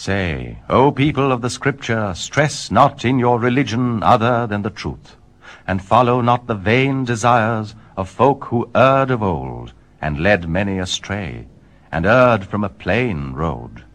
Say, O people of the Scripture, stress not in your religion other than the truth, and follow not the vain desires of folk who erred of old, and led many astray, and erred from a plain road.